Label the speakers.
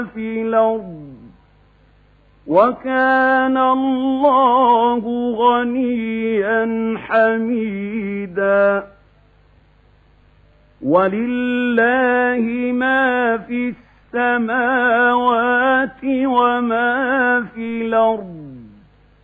Speaker 1: في الأرض وكان الله غنيا حميدا ولله ما في السماوات وما في الأرض